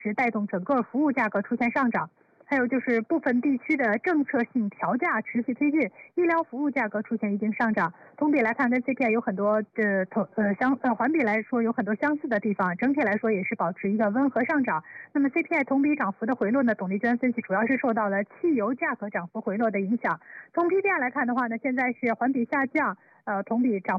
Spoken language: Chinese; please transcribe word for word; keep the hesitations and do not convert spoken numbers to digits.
是带动整个服务价格出现上涨。还有就是部分地区的政策性调价持续推进，医疗服务价格出现一定上涨。同比来看，跟 C P I 有很多的同呃相呃环比来说有很多相似的地方，整体来说也是保持一个温和上涨。那么 C P I 同比涨幅的回落呢，董丽娟分析主要是受到了汽油价格涨幅回落的影响。从 P P I 来看的话呢，现在是环比下降，呃同比涨